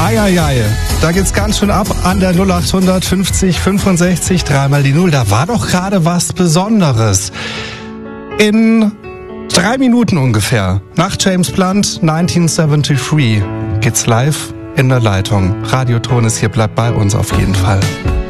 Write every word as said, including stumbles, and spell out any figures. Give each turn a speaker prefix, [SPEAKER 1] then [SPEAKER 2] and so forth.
[SPEAKER 1] Eieiei, da geht's ganz schön ab an der null acht fünfzig fünfundsechzig dreimal die Null. Da war doch gerade was Besonderes. In drei Minuten ungefähr, nach James Blunt neunzehnhundertdreiundsiebzig, geht's live in der Leitung. Radioton ist hier, bleibt bei uns auf jeden Fall.